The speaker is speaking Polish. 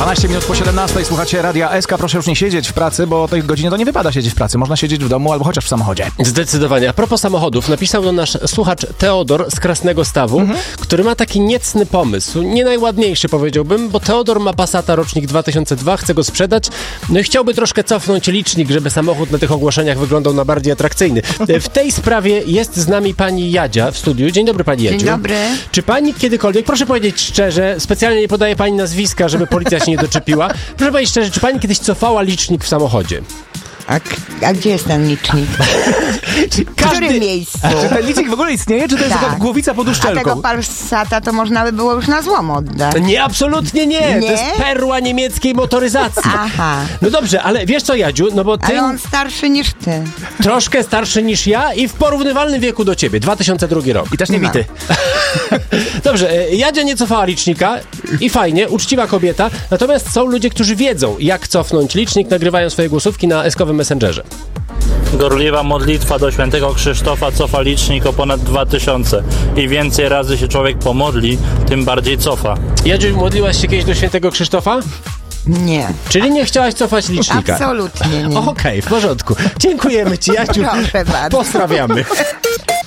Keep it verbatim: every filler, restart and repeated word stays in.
dwanaście minut po siedemnastej, słuchacie Radia S K. Proszę już nie siedzieć w pracy, bo o tej godzinie to nie wypada siedzieć w pracy. Można siedzieć w domu albo chociaż w samochodzie. Zdecydowanie. A propos samochodów, napisał do nasz słuchacz Teodor z Krasnego Stawu, mhm. który ma taki niecny pomysł. Nie najładniejszy, powiedziałbym, bo Teodor ma Passata rocznik dwa tysiące dwa, chce go sprzedać, no i chciałby troszkę cofnąć licznik, żeby samochód na tych ogłoszeniach wyglądał na bardziej atrakcyjny. W tej sprawie jest z nami pani Jadzia w studiu. Dzień dobry, pani Jadziu. Dzień dobry. Czy pani kiedykolwiek, proszę powiedzieć szczerze, specjalnie nie podaje pani nazwiska, żeby policja się nie doczepiła, proszę powiedzieć szczerze, czy pani kiedyś cofała licznik w samochodzie? A, a gdzie jest ten licznik? W Każdy... którym miejscu? Czy ten licznik w ogóle istnieje, czy to jest Tak. taka głowica pod A uszczelką? tego Passata to można by było już na złom oddać. Nie, absolutnie nie. Nie? To jest perła niemieckiej motoryzacji. Aha. No dobrze, ale wiesz co, Jadziu, no bo ty Ale on starszy niż ty. troszkę starszy niż ja i w porównywalnym wieku do ciebie, dwa tysiące drugi rok. I też nie No. bity. Dobrze, e, Jadzia nie cofała licznika i fajnie, uczciwa kobieta, natomiast są ludzie, którzy wiedzą, jak cofnąć licznik, nagrywają swoje głosówki na eskowym Messengerze. Gorliwa modlitwa do świętego Krzysztofa cofa licznik o ponad dwa tysiące. I więcej razy się człowiek pomodli, tym bardziej cofa. Jadziu, modliłaś się kiedyś do świętego Krzysztofa? Nie. Czyli nie chciałaś cofać licznika? Absolutnie nie. Okej, okay, w porządku. Dziękujemy ci, Jadziu. Proszę bardzo. Pozdrawiamy.